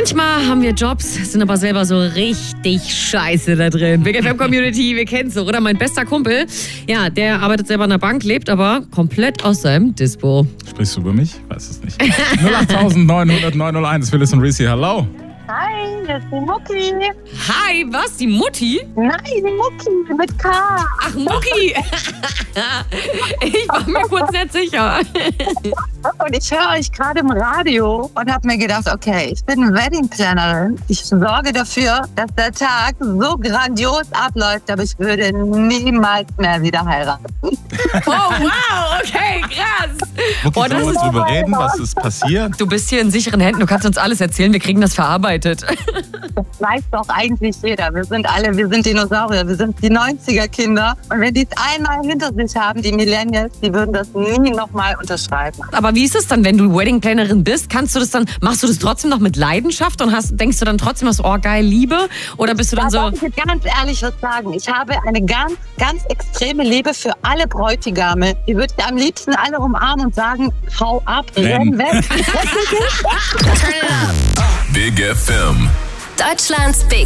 Manchmal haben wir Jobs, sind aber selber so richtig scheiße da drin. Big FM Community, wir kennen's doch, oder? Mein bester Kumpel, ja, der arbeitet selber an der Bank, lebt aber komplett aus seinem Dispo. Sprichst du über mich? Weiß es nicht. 08900 901, Phyllis und Reese, hallo. Hi, das ist die Mucki. Hi, was? Die Mutti? Nein, die Mucki mit K. Ach, Mucki. Ich war mir kurz nicht sicher. Und ich höre euch gerade im Radio und habe mir gedacht, okay, ich bin Wedding-Plannerin. Ich sorge dafür, dass der Tag so grandios abläuft, aber ich würde niemals mehr wieder heiraten. Oh, wow, okay, krass. Mucki, Oh, das sollen wir ist drüber reden, was ist passiert? Du bist hier in sicheren Händen, du kannst uns alles erzählen, wir kriegen das verarbeitet. Das weiß doch eigentlich jeder. Wir sind Dinosaurier, wir sind die 90er-Kinder. Und wenn die es einmal hinter sich haben, die Millennials, die würden das nie nochmal unterschreiben. Aber wie ist es dann, wenn du Wedding-Plannerin bist? Machst du das trotzdem noch mit Leidenschaft und denkst du dann trotzdem, oh geil, Liebe? Oder bist du dann so... Da darf ich jetzt ganz ehrlich was sagen. Ich habe eine ganz, ganz extreme Liebe für alle Bräutigame. Die würde ich am liebsten alle umarmen und sagen, hau ab, renn weg. Big FM. Deutschlands Big